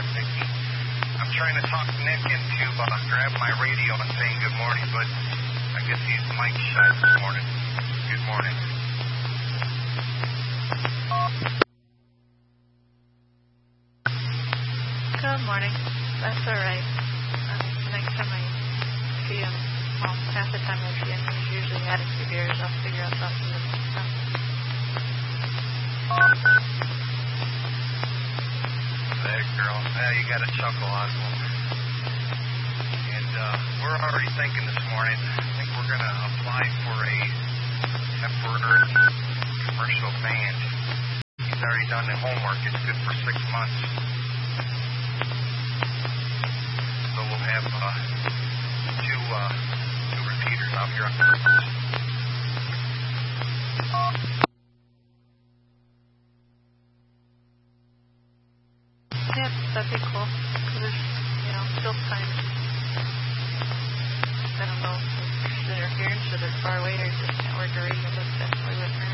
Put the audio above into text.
Nicky. I'm trying to talk Nick into grabbing my radio and saying good morning, but I guess he's mic shut this morning. Good morning. Good morning. That's all right. Next time I see him, well, half the time I see him, he's usually had a few beers. I'll figure out something to discuss. There, girl. Yeah, you got a chuckle out of him. And we're already thinking this morning, I think we're going to apply for a temporary commercial van. He's already done the homework. It's good for 6 months. So we'll have two repeaters out here on purpose. Yeah, that'd be cool. Because there's, still time. I don't know if they're here, so they're far away, or just can't work a radio, but definitely with her.